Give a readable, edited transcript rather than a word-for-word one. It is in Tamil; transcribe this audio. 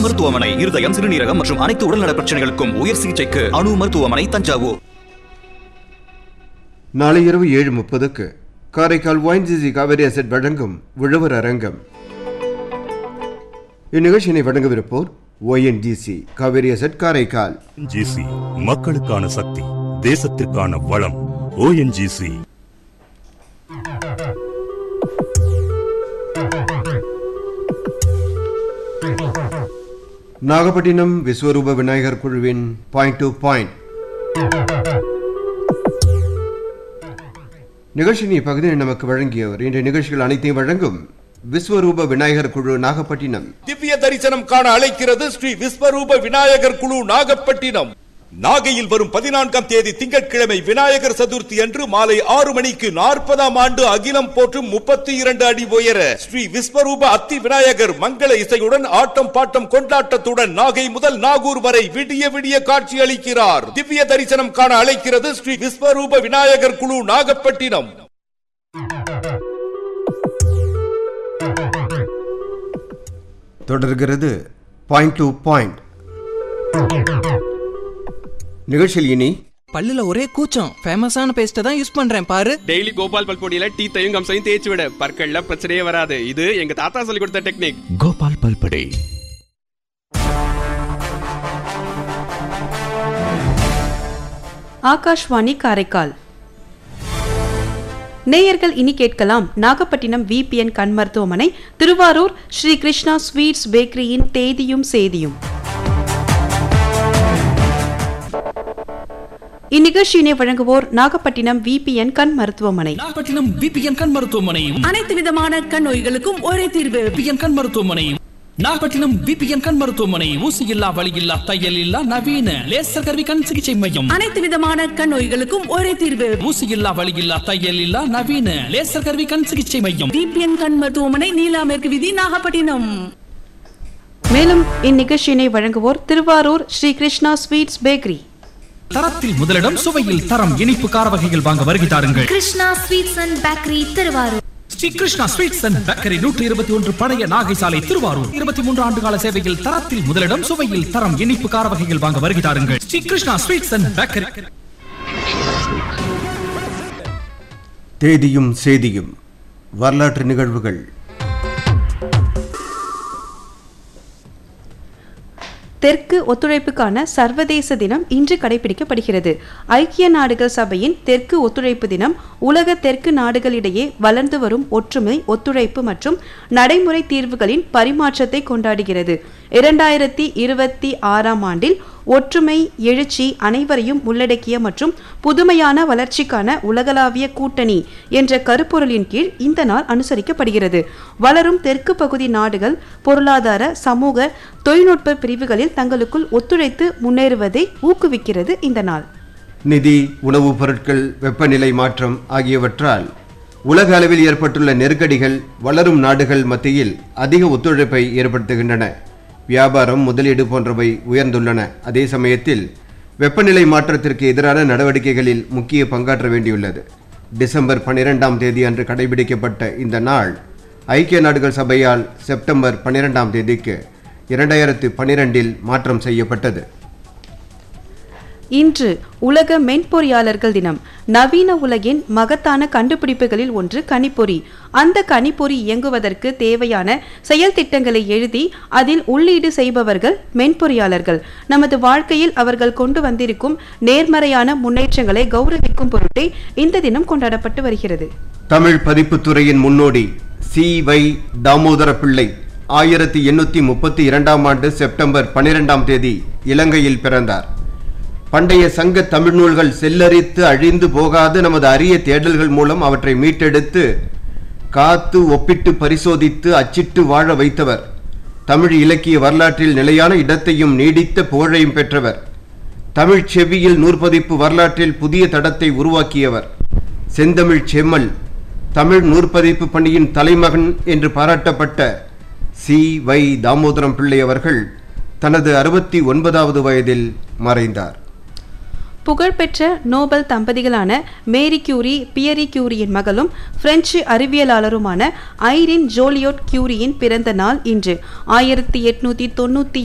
மருத்துவமனை, இருதயம், சிறுநீரகம் மற்றும் அனைத்து உடல்நல பிரச்சனைகளுக்கும் உயர் சிகிச்சைக்கு அணு மருத்துவமனை, தஞ்சாவூர். நாளை இரவு 7:30க்கு காரைக்கால் ஒயின்ஜிசி காவேரி அசெட் வழங்கும் உழவர் அரங்கம். இந்நிகழ்ச்சியினை வழங்கவிருப்போர் ONGC Kaveri asset Karaikal. GC மக்களுக்கான சக்தி, தேசத்திற்கான வளம். ONGC. நாகப்பட்டினம் விஸ்வரூப விநாயகர் குழுவின் பாயிண்ட் டு பாயிண்ட் நிகழ்ச்சியின் இப்பகுதியை நமக்கு வழங்கியவர். இன்றைய நிகழ்ச்சிகள் அனைத்தையும் வழங்கும் விஸ்வரூப விநாயகர் குழு நாகப்பட்டினம். திவ்ய தரிசனம் காண அழைக்கிறது ஸ்ரீ விஸ்வரூப விநாயகர் குழு நாகப்பட்டினம். நாகையில் வரும் 14ஆம் தேதி திங்கட்கிழமை விநாயகர் சதுர்த்தி அன்று மாலை 6 மணிக்கு 40ஆம் ஆண்டு அகிலம் போற்றும் 32 அடி உயர ஸ்ரீ விஸ்வரூப அத்தி விநாயகர் மங்கள இசையுடன் ஆட்டம் பாட்டம் கொண்டாட்டத்துடன் நாகை முதல் நாகூர் வரை விடிய விடிய காட்சி அளிக்கிறார். திவ்ய தரிசனம் காண அழைக்கிறது ஸ்ரீ விஸ்வரூப விநாயகர் குழு நாகப்பட்டினம். தொடர்கிறது பாயிண்ட் டு பாயிண்ட் நிகழ்ச்சியில். இனி பல்லுல ஒரே கூச்சம், ஃபேமஸான பேஸ்ட் தான் யூஸ் பண்றேன் பாரு. டெய்லி கோபால் பல்பொடியில டீத்தையும் கம்சையும் தேய்ச்சி விட, பற்கள்ல பிரச்சனையே வராது. இது எங்க தாத்தா சொல்லி கொடுத்த டெக்னிக். கோபால் பல்பொடி. ஆகாஷ்வாணி காரைக்கால். நேயர்கள் இனி கேட்கலாம் நாகப்பட்டினம் VPN கண் மருத்துவமனை, திருவாரூர் ஸ்ரீ கிருஷ்ணா ஸ்வீட்ஸ் பேக்கரியின் தேதியும் சேதியும். இந்நிகழ்ச்சியினை வழங்குவோர் நாகப்பட்டினம் VPN கண் மருத்துவமனை. நாகப்பட்டினம் VPN கண் மருத்துவமனை. அனைத்து விதமான கண் நோய்களுக்கும் ஒரே தீர்வு. VPN கண் மருத்துவமனை. நாகப்பட்டினம் VPN கண் மருத்துவமனை. ஊசி இல்லா, வலி இல்லா, தையல் இல்லா, நவீன லேசர் கருவி கண் சிகிச்சை மையம். அனைத்து விதமான கண் நோய்களுக்கும் ஒரே தீர்வு. ஊசி இல்லா, வலி இல்லா, தையல் இல்லா, நவீன லேசர் கருவி கண் சிகிச்சை மையம். VPN கண் மருத்துவமனை, நீலா மேற்கு வீதி, நாகப்பட்டினம். மேலும் இந்நிகழ்ச்சியினை வழங்குவோர் திருவாரூர் ஸ்ரீ கிருஷ்ணா ஸ்வீட்ஸ் பேக்கரி. தரத்தில் முதலிடம், சுவையில் தரம். இனிப்பு கார வகைகள் வாங்க வருகை தாருங்கள். Krishna sweets and bakery, Thiruvarur. Sri Krishna sweets and bakery, 121 பழைய நாகை சாலை, திருவாரூர். 23 ஆண்டு கால சேவையில் தரத்தில் முதலிடம், சுவையில் தரம். இனிப்பு கார வகைகள் வாங்க வருகை தாருங்கள். Sri Krishna sweets and bakery. தேதியும் சேதியும் வரலாற்று நிகழ்வுகள். தெற்கு ஒத்துழைப்புக்கான சர்வதேச தினம் இன்று கடைபிடிக்கப்படுகிறது. ஐக்கிய நாடுகள் சபையின் தெற்கு ஒத்துழைப்பு தினம் உலக தெற்கு நாடுகளிடையே வளர்ந்து வரும் ஒற்றுமை, ஒத்துழைப்பு மற்றும் நடைமுறை தீர்வுகளின் பரிமாற்றத்தை கொண்டாடுகிறது. 2026ஆம் ஆண்டில் ஒற்றுமை, எழுச்சி, அனைவரையும் உள்ளடக்கிய மற்றும் புதுமையான வளர்ச்சிக்கான உலகளாவிய கூட்டணி என்ற கருப்பொருளின் கீழ் இந்த நாள் அனுசரிக்கப்படுகிறது. வளரும் தெற்கு பகுதி நாடுகள் பொருளாதார, சமூக, தொழில்நுட்ப பிரிவுகளில் தங்களுக்குள் ஒத்துழைத்து முன்னேறுவதை ஊக்குவிக்கிறது இந்த நாள். நிதி, உணவுப் பொருட்கள், வெப்பநிலை மாற்றம் ஆகியவற்றால் உலக அளவில் ஏற்பட்டுள்ள நெருக்கடிகள் வளரும் நாடுகள் மத்தியில் அதிக ஒத்துழைப்பை ஏற்படுத்துகின்றன. வியாபாரம், முதலீடு போன்றவை உயர்ந்துள்ளன. அதே சமயத்தில் வெப்பநிலை மாற்றத்திற்கு எதிரான நடவடிக்கைகளில் முக்கிய பங்காற்ற வேண்டியுள்ளது. டிசம்பர் 12ஆம் தேதி அன்று கடைபிடிக்கப்பட்ட இந்த நாள் ஐக்கிய நாடுகள் சபையால் செப்டம்பர் 12ஆம் தேதிக்கு 2012இல் மாற்றம் செய்யப்பட்டது. இன்று உலக மென்பொறியாளர்கள் தினம். நவீன உலகின் மகத்தான கண்டுபிடிப்புகளில் ஒன்று கணிப்பொறி. அந்த கணிப்பொறி இயங்குவதற்கு தேவையான செயல் திட்டங்களை எழுதி அதில் உள்ளீடு செய்பவர்கள் மென்பொறியாளர்கள். நமது வாழ்க்கையில் அவர்கள் கொண்டு வந்திருக்கும் நேர்மறையான முன்னேற்றங்களை கௌரவிக்கும் பொருட்டே இந்த தினம் கொண்டாடப்பட்டு வருகிறது. தமிழ் பதிப்புத்துறையின் முன்னோடி CY தாமோதர பிள்ளை 1832ஆம் ஆண்டு செப்டம்பர் 12ஆம் தேதி இலங்கையில் பிறந்தார். பண்டைய சங்க தமிழ் நூல்கள் செல்லரித்து அழிந்து போகாது நமது அரிய தேடல்கள் மூலம் அவற்றை மீட்டெடுத்து காத்து ஒப்பிட்டு பரிசோதித்து அச்சிட்டு வாழ வைத்தவர். தமிழ் இலக்கிய வரலாற்றில் நிலையான இடத்தையும் நீடித்த புகழையும் பெற்றவர். தமிழ் செவ்வியில் நூற்பதிப்பு வரலாற்றில் புதிய தடத்தை உருவாக்கியவர். செந்தமிழ் செம்மல், தமிழ் நூற்பதிப்பு பணியின் தலைமகன் என்று பாராட்டப்பட்ட CY தாமோதரம் பிள்ளை அவர்கள் தனது 69வது வயதில் மறைந்தார். புகழ்பெற்ற நோபல் தம்பதிகளான மேரி கியூரி, பியரி கியூரியின் மகளும் பிரெஞ்சு அறிவியலாளருமான ஐரின் ஜோலியோட் கியூரியின் பிறந்த நாள் இன்று. 1897